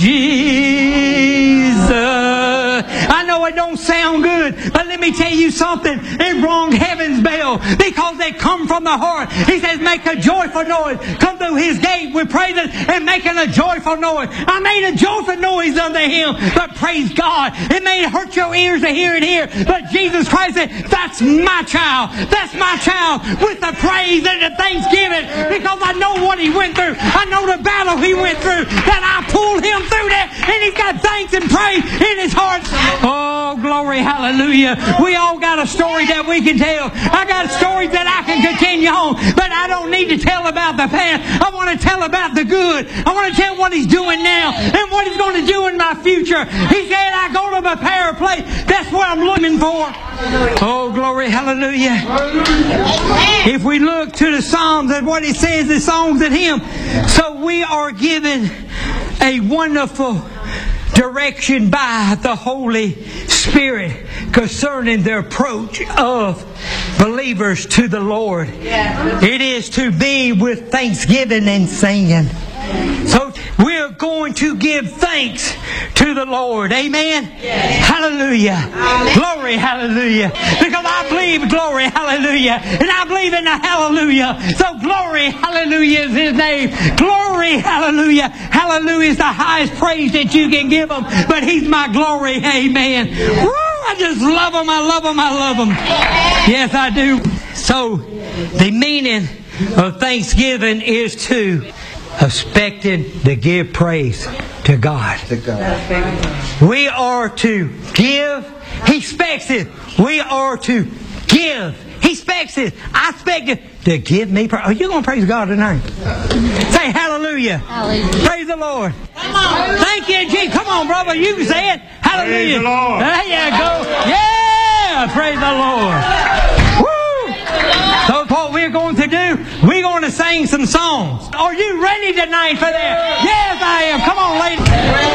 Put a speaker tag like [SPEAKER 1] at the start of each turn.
[SPEAKER 1] Jesus. I know it don't sound good, but let me tell you something. It rung heaven's bell because they come from the heart. He says, make a joyful noise. Come through His gate with praises and making a joyful noise. I made a joyful noise unto Him, but praise God. It may hurt your ears to hear it here, but Jesus Christ said, that's my child. That's my child with the praise and the thanksgiving, because I know what He went through. I know the battle He went through, that I pulled Him through that, and He's got thanks and praise in His heart. Oh, glory, hallelujah. We all got a story that we can tell. I got stories that I can continue on, but I don't need to tell about the past. I want to tell about the good. I want to tell what He's doing now and what He's going to do in my future. He said, I go to prepare a place. That's what I'm looking for. Oh, glory, hallelujah. If we look to the Psalms and what it says, the songs in Him. So we are given a wonderful direction by the Holy Spirit concerning the approach of believers to the Lord. It is to be with thanksgiving and singing. So we're going to give thanks to the Lord. Amen? Hallelujah. Glory, hallelujah. Because I believe glory, hallelujah. And I believe in the hallelujah. So glory, hallelujah is His name. Glory, hallelujah. Hallelujah is the highest praise that you can give Him. But He's my glory. Amen. Woo, I just love Him. I love Him. I love Him. Yes, I do. So the meaning of thanksgiving is to expecting to give praise to God. We are to give. He expects it. We are to give. He expects it. I expect it to give me praise. Are you going to praise God tonight? Say hallelujah. Hallelujah. Praise the Lord. Come on. Thank you, Jesus. Come on, brother. You can say it. Hallelujah.
[SPEAKER 2] Praise the Lord.
[SPEAKER 1] There you go. Yeah. Praise the Lord. Woo. So what we're going to do, we're going to sing some songs. Are you ready tonight for that? Yes, I am. Come on, ladies.